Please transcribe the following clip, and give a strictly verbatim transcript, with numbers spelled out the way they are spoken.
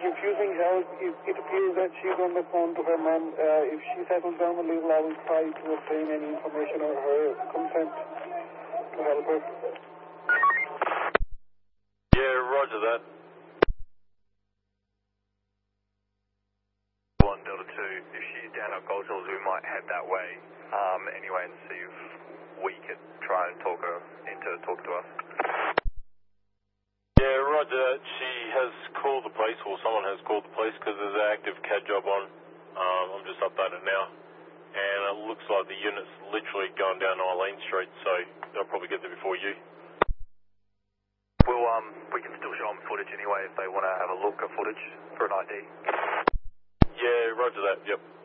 refusing help. It, it appears that she's on the phone to her mom. Uh, if she settles down a little, I will try to obtain any information or her consent to help her. Yeah, roger that. one Delta two, if she's down at Gold Hills, we might head that way um, anyway and see if we could try and talk her into talk to us. Yeah, roger that. She has called the police, or someone has called the police, because there's an active C A D job on. Um, I'm just updated now. And it looks like the unit's literally going down Eileen Street, so they'll probably get there before you. Well, um, we can still show them footage anyway if they want to have a look at footage for an I D. Yeah, roger that, yep.